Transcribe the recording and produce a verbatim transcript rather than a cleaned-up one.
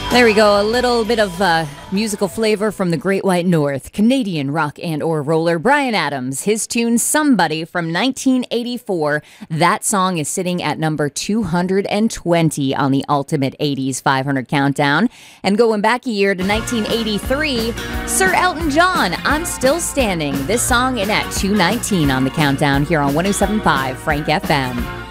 There we go. A little bit of uh, musical flavor from the Great White North. Canadian rock and or roller Bryan Adams. His tune Somebody from nineteen eighty-four. That song is sitting at number two hundred twenty on the Ultimate eighties five hundred Countdown. And going back a year to nineteen eighty-three, Sir Elton John, I'm Still Standing. This song in at two nineteen on the Countdown here on one oh seven point five Frank F M.